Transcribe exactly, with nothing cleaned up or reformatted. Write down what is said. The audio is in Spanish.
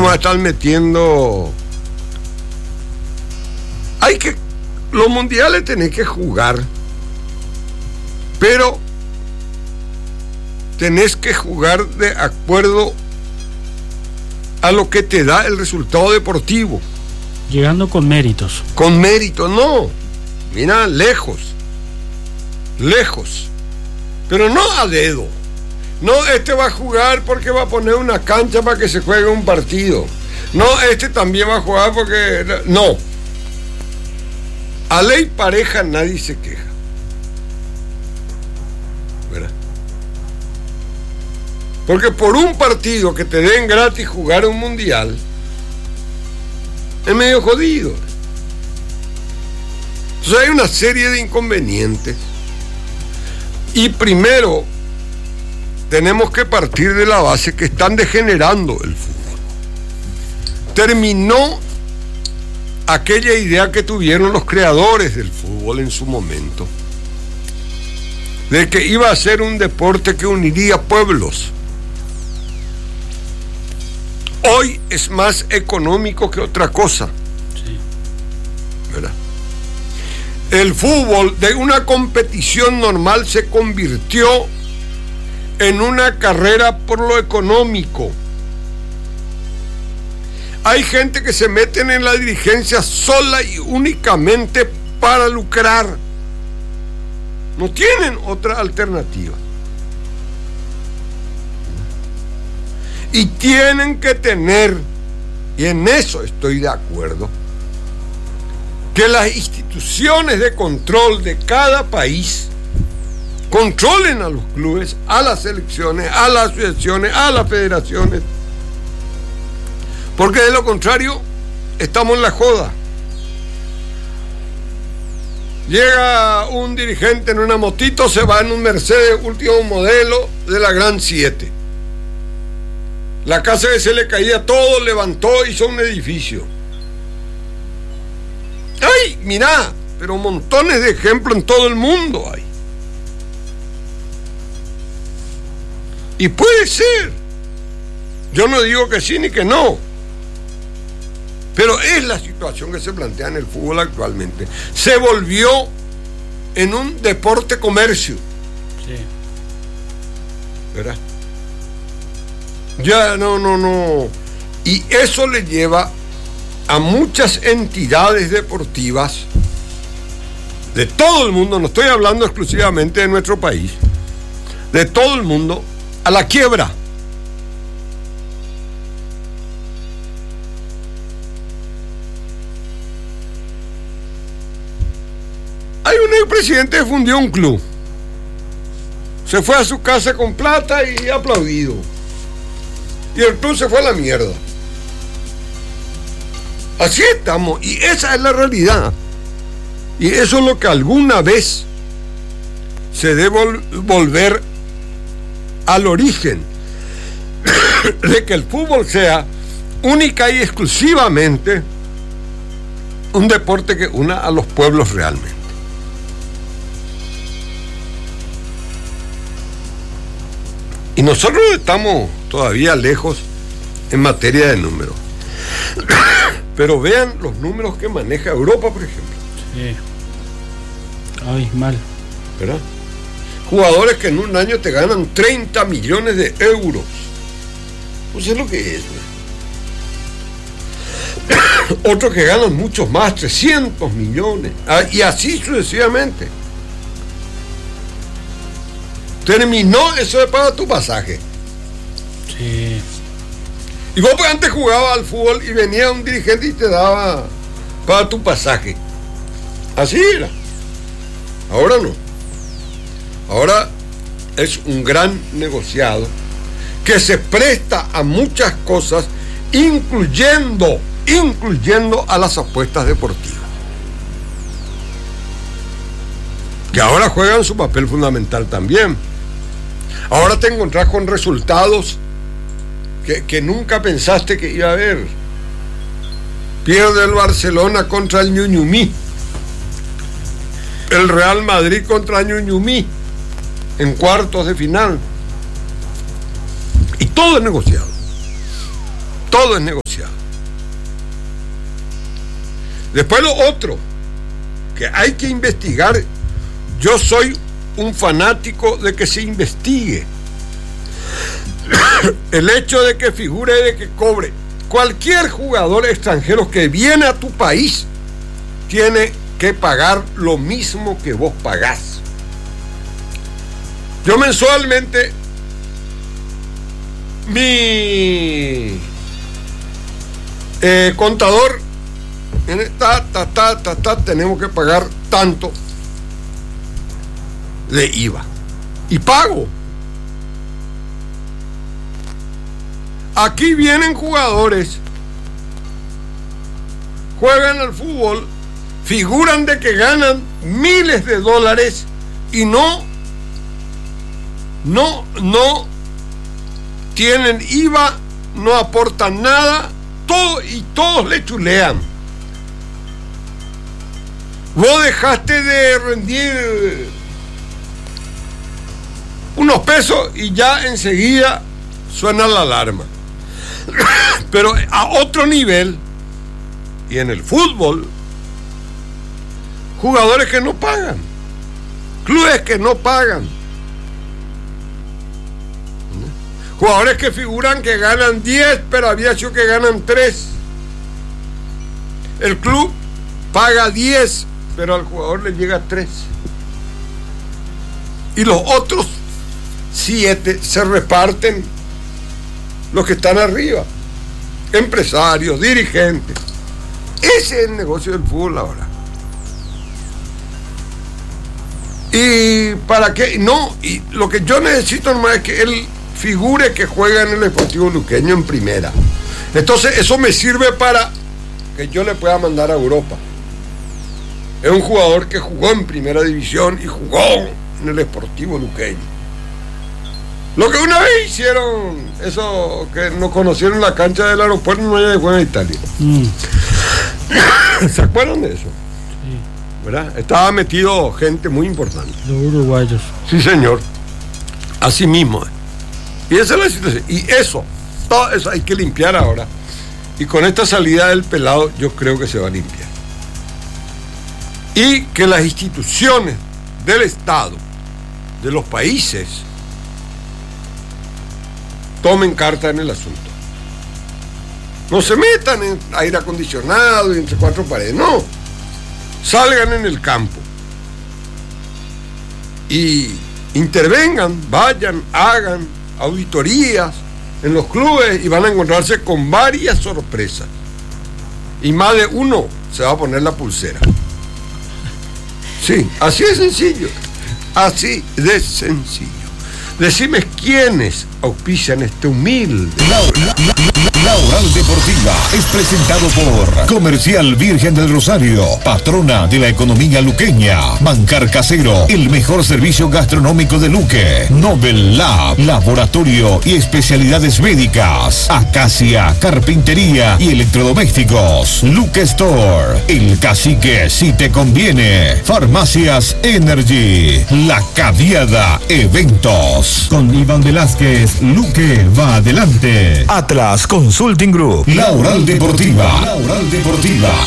vamos a estar metiendo. Hay que. Los mundiales tenés que jugar. Pero tenés que jugar de acuerdo a lo que te da el resultado deportivo. Llegando con méritos. Con méritos, no. Mira, lejos. Lejos. Pero no a dedo. No, este va a jugar porque va a poner una cancha para que se juegue un partido. No, este también va a jugar porque... No. A ley pareja nadie se queja. ¿Verdad? Porque por un partido que te den gratis jugar un mundial, es medio jodido. Entonces hay una serie de inconvenientes. Y primero, tenemos que partir de la base que están degenerando el fútbol. Terminó aquella idea que tuvieron los creadores del fútbol en su momento, de que iba a ser un deporte que uniría pueblos. Hoy es más económico que otra cosa. Sí. ¿Verdad? El fútbol de una competición normal se convirtió en una carrera por lo económico. Hay gente que se meten en la dirigencia sola y únicamente para lucrar. No tienen otra alternativa. Y tienen que tener, y en eso estoy de acuerdo, que las instituciones de control de cada país controlen a los clubes, a las selecciones, a las asociaciones, a las federaciones. Porque de lo contrario, estamos en la joda. Llega un dirigente en una motito, se va en un Mercedes último modelo de la Gran siete. La casa que se le caía todo, levantó, hizo un edificio. ¡Ay, mirá! Pero montones de ejemplos en todo el mundo hay. Y puede ser. Yo no digo que sí ni que no. Pero es la situación que se plantea en el fútbol actualmente. Se volvió en un deporte comercio. Sí. ¿Verdad? Ya no, no, no. Y eso le lleva a muchas entidades deportivas de todo el mundo, no estoy hablando exclusivamente de nuestro país, de todo el mundo, a la quiebra. Hay un expresidente que fundió un club, se fue a su casa con plata y aplaudido, y el club se fue a la mierda. Así estamos, y esa es la realidad. Y eso es lo que alguna vez se debe volver al origen de que el fútbol sea única y exclusivamente un deporte que una a los pueblos realmente. Y nosotros estamos todavía lejos en materia de números. Pero vean los números que maneja Europa, por ejemplo. Sí. Ay, mal. ¿Verdad? Jugadores que en un año te ganan treinta millones de euros. Pues es lo que es. Otros que ganan muchos más, trescientos millones. Ah, y así sucesivamente. Terminó eso de pagar tu pasaje. Sí. Y vos pues antes jugabas al fútbol y venía un dirigente y te daba para tu pasaje. Así era. Ahora no. Ahora es un gran negociado que se presta a muchas cosas, incluyendo, incluyendo a las apuestas deportivas, que ahora juegan su papel fundamental también. Ahora te encontrás con resultados que, que nunca pensaste que iba a haber. Pierde el Barcelona contra el Ñuñumí, el Real Madrid contra el Ñuñumí en cuartos de final, y todo es negociado, todo es negociado. Después lo otro, que hay que investigar. Yo soy un fanático de que se investigue. El hecho de que figure, de que cobre. Cualquier jugador extranjero que viene a tu país tiene que pagar lo mismo que vos pagás. Yo mensualmente, mi eh, contador, ta, ta, ta, ta, ta, tenemos que pagar tanto de I V A. Y pago. Aquí vienen jugadores, juegan al fútbol, figuran de que ganan miles de dólares y no, no, no tienen I V A, no aportan nada, todo, y todos le chulean. Vos dejaste de rendir unos pesos y ya enseguida suena la alarma. Pero a otro nivel, y en el fútbol, jugadores que no pagan, clubes que no pagan, jugadores que figuran que ganan diez, pero había sido que ganan tres. El club paga diez, pero al jugador le llega tres. Y los otros siete se reparten los que están arriba, empresarios, dirigentes. Ese es el negocio del fútbol ahora. Y para qué, no, y lo que yo necesito nomás es que él figure que juega en el Sportivo Luqueño en primera. Entonces eso me sirve para que yo le pueda mandar a Europa. Es un jugador que jugó en primera división y jugó en el Sportivo Luqueño. Lo que una vez hicieron, eso que nos conocieron en la cancha del aeropuerto no de Buena Italia. Mm. ¿Se acuerdan de eso? Sí. ¿Verdad? Estaba metido gente muy importante. Los uruguayos. Sí, señor. Así mismo. Y esa es la situación. Y eso, todo eso hay que limpiar ahora. Y con esta salida del pelado, yo creo que se va a limpiar. Y que las instituciones del Estado, de los países, tomen carta en el asunto. No se metan en aire acondicionado y entre cuatro paredes, no. Salgan en el campo y intervengan, vayan, hagan auditorías en los clubes y van a encontrarse con varias sorpresas. Y más de uno se va a poner la pulsera. Sí, así de sencillo. Así de sencillo. Decime quiénes auspician este humilde. La, la, la, la Oral Deportiva es presentado por Comercial Virgen del Rosario, patrona de la economía luqueña. Bancar Casero, el mejor servicio gastronómico de Luque. Nobel Lab, laboratorio y especialidades médicas. Acacia, carpintería y electrodomésticos. Luque Store, el cacique si te conviene. Farmacias Energy, La Cadiada Eventos. Con Iván Velázquez, Luque va adelante. Atlas Consulting Group. La Oral Deportiva. La Oral Deportiva.